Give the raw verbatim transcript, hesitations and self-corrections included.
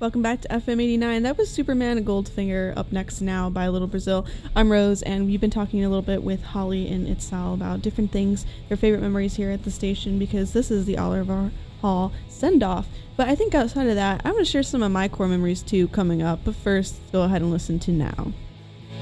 Welcome back to F M eighty-nine. That was Superman and Goldfinger. Up next now by Little Brazil. I'm Rose, and we've been talking a little bit with Holly and Itzal about different things, their favorite memories here at the station, because this is the Oliver Hall send-off. But I think outside of that, I'm going to share some of my core memories too coming up. But first, go ahead and listen to Now.